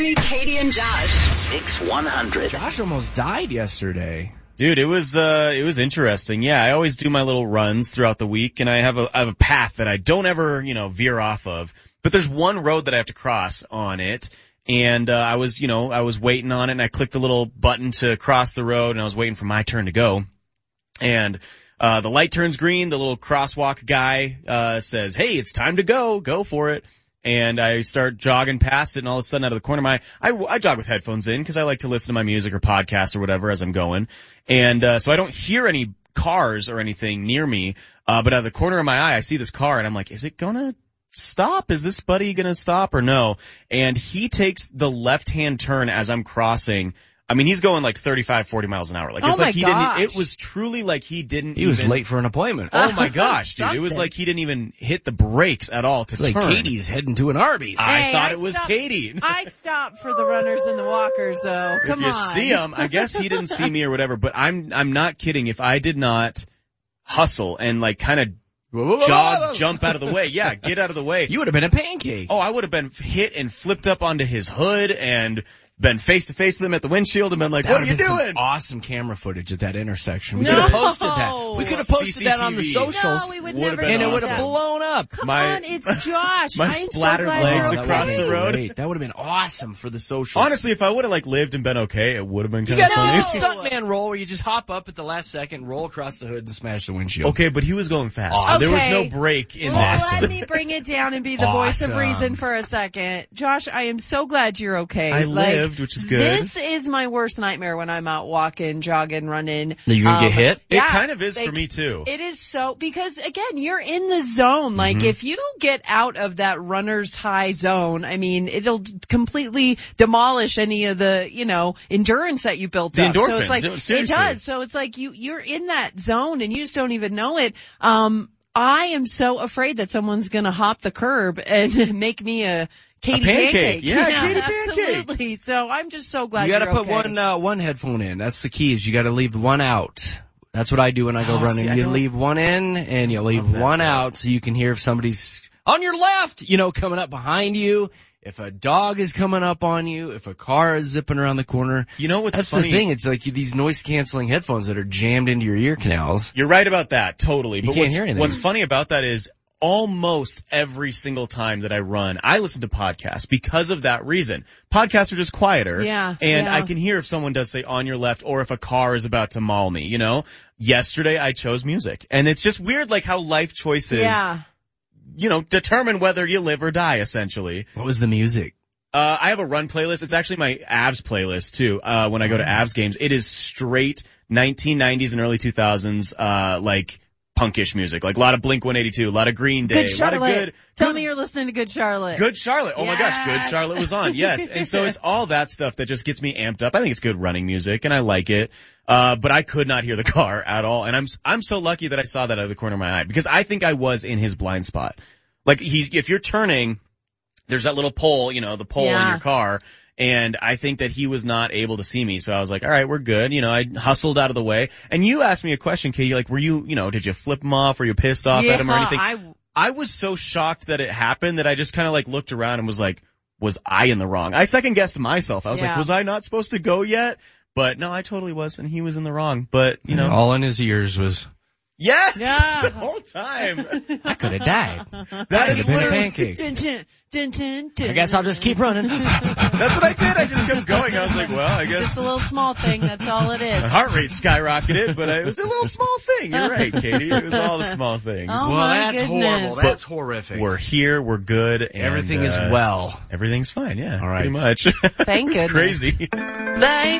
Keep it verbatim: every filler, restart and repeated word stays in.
Katie and Josh. Mix one hundred. Josh almost died yesterday. Dude, it was, uh, it was interesting. Yeah, I always do my little runs throughout the week, and I have a, I have a path that I don't ever, you know, veer off of. But there's one road that I have to cross on it, and, uh, I was, you know, I was waiting on it, and I clicked the little button to cross the road, and I was waiting for my turn to go. And, uh, the light turns green, the little crosswalk guy, uh, says, hey, it's time to go, go for it. And I start jogging past it, and all of a sudden out of the corner of my eye, I, I jog with headphones in because I like to listen to my music or podcasts or whatever as I'm going. And, uh, so I don't hear any cars or anything near me, uh, but out of the corner of my eye, I see this car, and I'm like, is it gonna stop? Is this buddy gonna stop or no? And he takes the left-hand turn as I'm crossing. I mean, he's going like thirty-five, forty miles an hour. Like, it's oh like he gosh. didn't, it was truly like he didn't He even. was late for an appointment. Oh my gosh, dude. It was like he didn't even hit the brakes at all to It's like turn. Katie's heading to an Arby's. I Hey, thought I it was stopped- Katie. I stopped for the runners and the walkers, though. Come if you on. see him, I guess he didn't see me or whatever, but I'm, I'm not kidding. If I did not hustle and like kind of jog, jump out of the way, yeah, get out of the way. You would have been a pancake. Oh, I would have been hit and flipped up onto his hood and been face to face with him at the windshield and been like, That what are would you have been doing? some awesome camera footage at that intersection. We No. could have posted that. We could have posted that on the C C T V. socials. No, we would Would've never been and do it would have that. blown up. Come My- on, it's Josh. my I'm so splattered glad legs you're across okay. the road. Great. That would have been awesome for the socials. Honestly, if I would have like lived and been okay, it would have been you kind of got to funny. do the stuntman roll where you just hop up at the last second, roll across the hood, and smash the windshield. Okay, but he was going fast. Awesome. There was Okay. no break in Well, this. let me bring it down and be the voice of Awesome. reason for a second. Josh, I am so glad you're okay. I Like, lived, which is good. This is my worst nightmare when I'm out walking, jogging, running. You're gonna Um, get hit? It yeah, kind of is like, for me too. It is so, because again, you're in the zone. Like Mm-hmm. if you get out of that runner's high zone, I mean, it'll completely demolish any of the, you know, endurance that you built The up. So endorphins, it's like, no, it seriously. does. So it's like you, you're in that zone and you just don't even know it. Um, I am so afraid that someone's gonna hop the curb and make me a Katie A pancake. Yeah, Katie pancake. absolutely. So I'm just so glad You got to you're put okay. one uh, one headphone in. That's the key. Is you got to leave one out. That's what I do when I go Oh, running. see, I you don't- leave one in and you leave love that, one though. out so you can hear if somebody's on your left, you know, coming up behind you. If a dog is coming up on you, if a car is zipping around the corner. You know what's That's funny? the thing. It's like these noise canceling headphones that are jammed into your ear canals. You're right about that, totally. You But can't what's, hear anything. what's funny about that is almost every single time that I run, I listen to podcasts because of that reason. Podcasts are just quieter. Yeah, And yeah. I can hear if someone does say on your left or if a car is about to maul me, you know? Yesterday I chose music. And it's just weird like how life choices, Yeah. you know, determine whether you live or die essentially. What was the music? Uh, I have a run playlist. It's actually my Avs playlist too. Uh, when I go to Avs games, it is straight nineteen nineties and early two thousands, uh, like punkish music. Like a lot of Blink one eighty-two, a lot of Green Day, Good a lot Charlotte. of good, Tell good, me you're listening to Good Charlotte. good Charlotte. Oh my gosh, Good Yes. Charlotte was on. Yes. And so it's all that stuff that just gets me amped up. I think it's good running music and I like it. Uh, but I could not hear the car at all. And I'm, I'm so lucky that I saw that out of the corner of my eye because I think I was in his blind spot. Like he, if you're turning, there's that little pole, you know, the pole in Yeah. your car. And I think that he was not able to see me. So I was like, all right, we're good. You know, I hustled out of the way. And you asked me a question, Katie, like, were you, you know, did you flip him off? Were you pissed off yeah, at him or anything? I, I was so shocked that it happened that I just kind of like looked around and was like, was I in the wrong? I second guessed myself. I was Yeah. like, was I not supposed to go yet? But no, I totally was. And he was in the wrong. But, you know, All in his ears was, yeah, Yeah. the whole time. I could have died. That I'd is have been a literally, pancake. Dun, dun, dun, dun, dun. I guess I'll just keep running. that's what I did. I just kept going. I was like, well, I guess. Just a little small thing. That's all it My is. heart rate skyrocketed, but it was a little small thing. You're right, Katie. It was all the small things. Oh, well, my that's goodness. horrible. That's horrific. We're here. We're good. And, Everything is uh, well. Everything's fine. Yeah. All right. Pretty much. Thank It's goodness. crazy. Life